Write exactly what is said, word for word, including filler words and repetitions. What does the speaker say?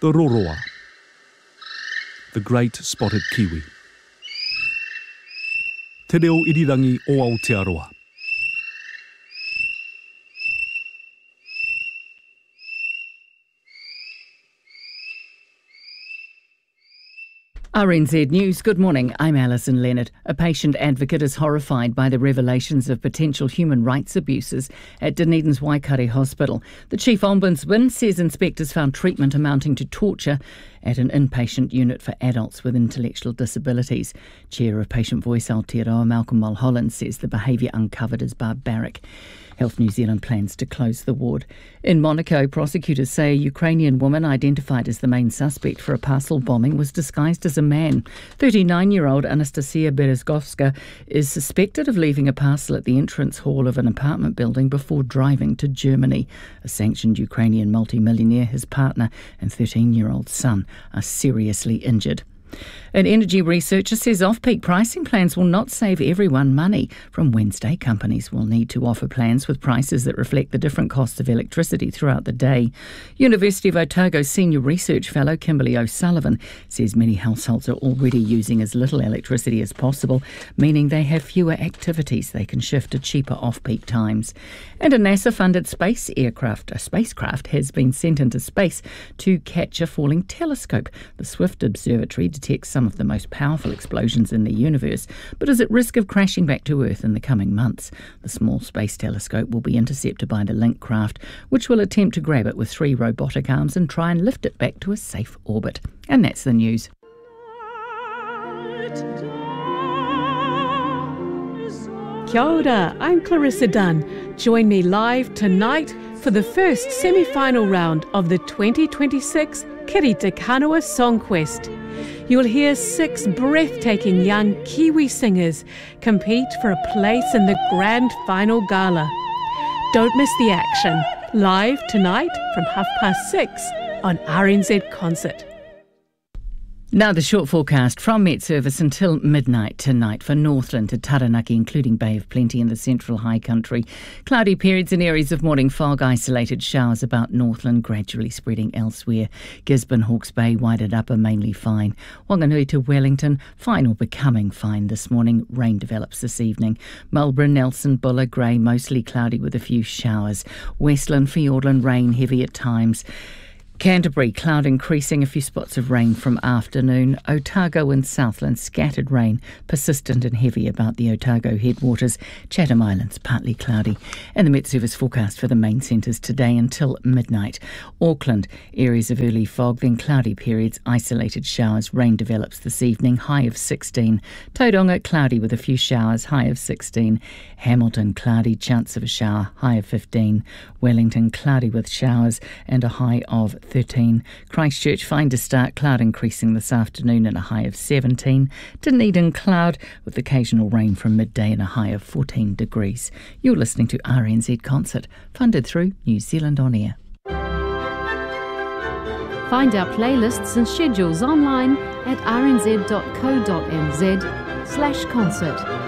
the roroa, the great spotted kiwi. Te reo irirangi o Aotearoa. R N Z News, good morning. I'm Alison Leonard. A patient advocate is horrified by the revelations of potential human rights abuses at Dunedin's Waikato Hospital. The chief ombudsman says inspectors found treatment amounting to torture at an inpatient unit for adults with intellectual disabilities. Chair of Patient Voice Aotearoa, Malcolm Mulholland, says the behaviour uncovered is barbaric. Health New Zealand plans to close the ward. In Monaco, prosecutors say a Ukrainian woman identified as the main suspect for a parcel bombing was disguised as a man. thirty-nine-year-old Anastasia Berezovska is suspected of leaving a parcel at the entrance hall of an apartment building before driving to Germany. A sanctioned Ukrainian multimillionaire, his partner and thirteen-year-old son are seriously injured. An energy researcher says off-peak pricing plans will not save everyone money. From Wednesday, companies will need to offer plans with prices that reflect the different costs of electricity throughout the day. University of Otago Senior Research Fellow Kimberly O'Sullivan says many households are already using as little electricity as possible, meaning they have fewer activities they can shift to cheaper off-peak times. And a NASA-funded space aircraft, a spacecraft, has been sent into space to catch a falling telescope. The Swift Observatory detects some of the most powerful explosions in the universe, but is at risk of crashing back to Earth in the coming months. The small space telescope will be intercepted by the Link craft, which will attempt to grab it with three robotic arms and try and lift it back to a safe orbit. And that's the news. Kia ora, I'm Clarissa Dunn. Join me live tonight for the first semi-final round of the twenty twenty-six Kiri Te Kanua Song Quest. You'll hear six breathtaking young Kiwi singers compete for a place in the grand final gala. Don't miss the action. Live tonight from half past six on R N Z Concert. Now the short forecast from Met Service until midnight tonight for Northland to Taranaki, including Bay of Plenty in the central high country. Cloudy periods and areas of morning fog, isolated showers about Northland, gradually spreading elsewhere. Gisborne, Hawke's Bay, Waited Upper, mainly fine. Wanganui to Wellington, fine or becoming fine this morning. Rain develops this evening. Marlborough, Nelson, Buller, Grey, mostly cloudy with a few showers. Westland, Fiordland, rain heavy at times. Canterbury, cloud increasing, a few spots of rain from afternoon. Otago and Southland, scattered rain, persistent and heavy about the Otago headwaters. Chatham Islands, partly cloudy. And the Met Service forecast for the main centres today until midnight. Auckland, areas of early fog, then cloudy periods, isolated showers. Rain develops this evening, high of sixteen. Tauranga, cloudy with a few showers, high of sixteen. Hamilton, cloudy, chance of a shower, high of fifteen. Wellington, cloudy with showers and a high of thirteen. Christchurch, fine to start, cloud increasing this afternoon and a high of seventeen. Dunedin, cloud with occasional rain from midday and a high of fourteen degrees. You're listening to R N Z Concert, funded through New Zealand On Air. Find our playlists and schedules online at r n z dot co dot n z slash concert.